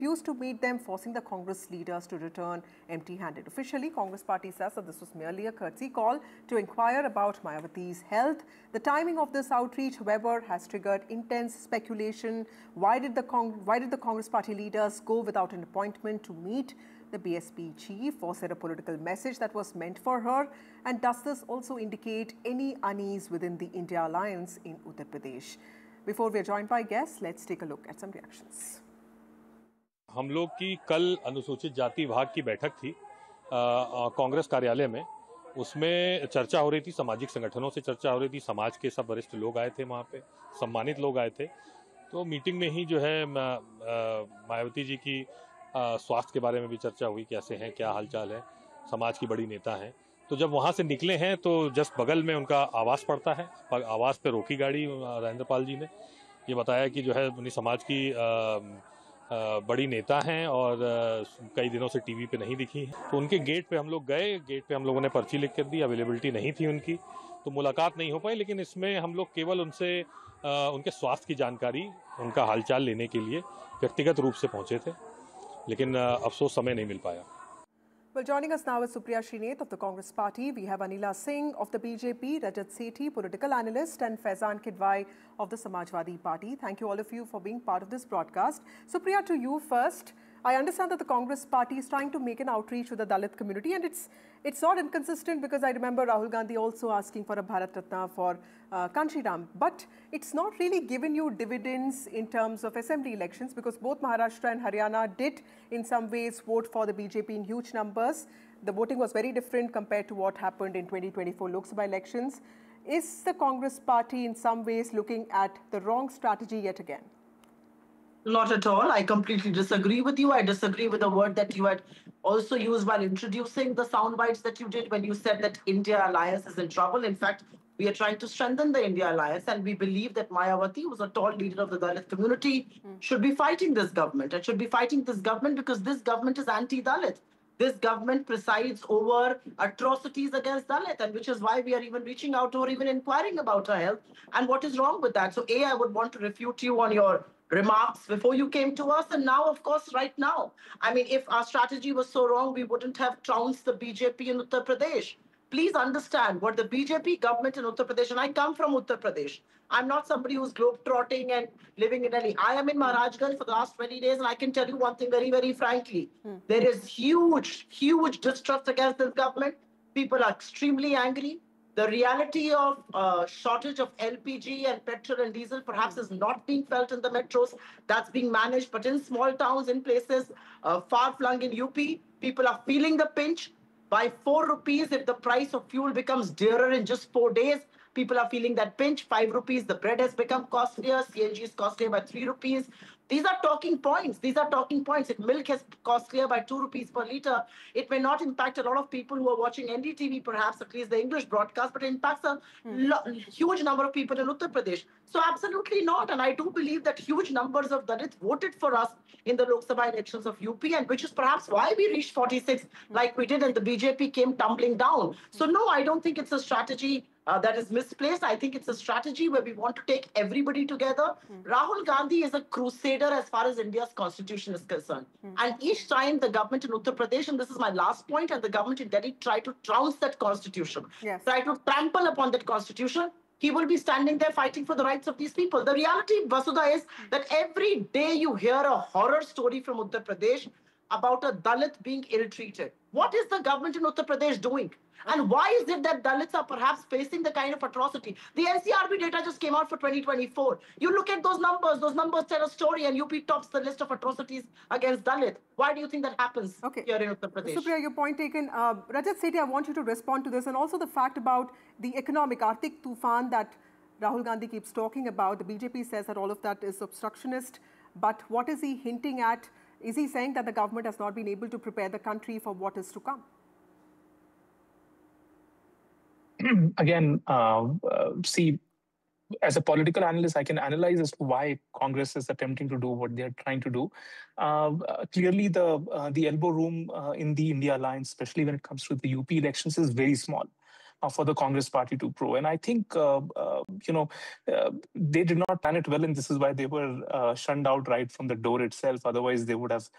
refused to meet them, forcing the Congress leaders to return empty-handed. Officially, Congress party says that this was merely a courtesy call to inquire about Mayawati's health. The timing of this outreach, however, has triggered intense speculation. Why did the Congress party leaders go without an appointment to meet the BSP chief? Was there a political message that was meant for her? And does this also indicate any unease within the India alliance in Uttar Pradesh? Before we are joined by guests, let's take a look at some reactions. हम लोग की कल अनुसूचित जाति विभाग की बैठक थी कांग्रेस कार्यालय में। उसमें चर्चा हो रही थी, सामाजिक संगठनों से चर्चा हो रही थी, समाज के सब वरिष्ठ लोग आए थे, वहाँ पे सम्मानित लोग आए थे। तो मीटिंग में ही जो है मायावती जी की स्वास्थ्य के बारे में भी चर्चा हुई, कैसे हैं, क्या हालचाल है, समाज की बड़ी नेता हैं। तो जब वहाँ से निकले हैं तो जस्ट बगल में उनका आवास पड़ता है, आवास पे रोकी गाड़ी राजेंद्रपाल जी ने। ये बताया कि जो है उन्हीं समाज की बड़ी नेता हैं और कई दिनों से टीवी पे नहीं दिखी हैं। तो उनके गेट पे हम लोग गए, गेट पे हम लोगों ने पर्ची लिख कर दी, अवेलेबिलिटी नहीं थी उनकी, तो मुलाकात नहीं हो पाई। लेकिन इसमें हम लोग केवल उनसे उनके स्वास्थ्य की जानकारी, उनका हालचाल लेने के लिए व्यक्तिगत रूप से पहुंचे थे, लेकिन अफसोस समय नहीं मिल पाया। Well, joining us now is Supriya Srinath of the Congress Party. We have Anila Singh of the BJP, Rajat Sethi, political analyst, and Faizan Kidwai of the Samajwadi Party. Thank you all of you for being part of this broadcast. Supriya, to you first. I understand that the Congress Party is trying to make an outreach to the Dalit community, and it's not inconsistent because I remember Rahul Gandhi also asking for a Bharat Ratna for Kanshiram. But it's not really given you dividends in terms of assembly elections because both Maharashtra and Haryana did in some ways vote for the BJP in huge numbers. The voting was very different compared to what happened in 2024 Lok Sabha elections. Is the Congress Party in some ways looking at the wrong strategy yet again? Not at all. I completely disagree with you. I disagree with the word that you had also used while introducing the sound bites that you did when you said that India alliance is in trouble. In fact, we are trying to strengthen the India alliance, and we believe that Mayawati, who's a tall leader of the Dalit community, should be fighting this government. And should be fighting this government because this government is anti-Dalit. This government presides over atrocities against Dalit, and which is why we are even reaching out to her, even inquiring about her health and what is wrong with that. So, I would want to refute you on your remarks before you came to us, and now, of course, right now. I mean, if our strategy was so wrong, we wouldn't have trounced the BJP in Uttar Pradesh. Please understand what the BJP government in Uttar Pradesh, and I come from Uttar Pradesh. I'm not somebody who's globetrotting and living in Delhi. I am in Maharashtra for the last 20 days, and I can tell you one thing very, very frankly. There is huge, huge distrust against this government. People are extremely angry. The reality of shortage of LPG and petrol and diesel perhaps is not being felt in the metros. That's being managed. But in small towns, in places far-flung in UP, people are feeling the pinch. By 4 rupees, if the price of fuel becomes dearer in just 4 days, people are feeling that pinch. 5 rupees, the bread has become costlier. CNG is costlier by 3 rupees. These are talking points. These are talking points. If milk is costlier by 2 rupees per litre, it may not impact a lot of people who are watching NDTV, perhaps, at least the English broadcast, but it impacts a huge number of people in Uttar Pradesh. So absolutely not. And I do believe that huge numbers of Dalits voted for us in the Lok Sabha elections of UP, and which is perhaps why we reached 46 like we did, and the BJP came tumbling down. So no, I don't think it's a strategy that is misplaced. I think it's a strategy where we want to take everybody together. Rahul Gandhi is a crusader as far as India's constitution is concerned. And each time the government in Uttar Pradesh, and this is my last point, and the government in Delhi try to trounce that constitution, try to trample upon that constitution, he will be standing there fighting for the rights of these people. The reality, Vasudha, is that every day you hear a horror story from Uttar Pradesh about a Dalit being ill-treated. What is the government in Uttar Pradesh doing? And why is it that Dalits are perhaps facing the kind of atrocity? The NCRB data just came out for 2024. You look at those numbers tell a story, and UP tops the list of atrocities against Dalit. Why do you think that happens here in Uttar Pradesh? Supriya, your point taken. Rajat Sethi, I want you to respond to this, and also the fact about the economic Artik Tufan that Rahul Gandhi keeps talking about. The BJP says that all of that is obstructionist, but what is he hinting at? Is he saying that the government has not been able to prepare the country for what is to come? Again, see, as a political analyst, I can analyze as to why Congress is attempting to do what they're trying to do. Clearly, the elbow room in the India alliance, especially when it comes to the UP elections, is very small for the Congress party to grow. And I think, they did not plan it well, and this is why they were shunned out right from the door itself. Otherwise, they would have